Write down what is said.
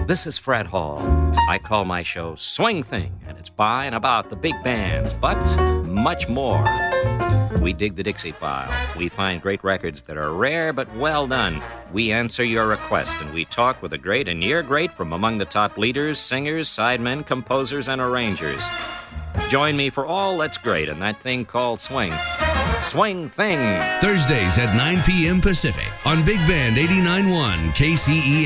This is Fred Hall. I call my show Swing Thing, and it's by and about the big bands, but much more. We dig the Dixie File. We find great records that are rare but well done. We answer your request, and we talk with the great and near great from among the top leaders, singers, sidemen, composers, and arrangers. Join me for all that's great in that thing called swing. Swing Thing. Thursdays at 9 p.m. Pacific on Big Band 89.1 KCEA.